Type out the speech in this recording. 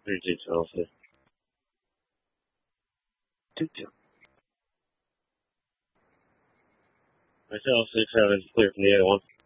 3G, Chelsea. 2-2. Chelsea, Travis, clear from the other one.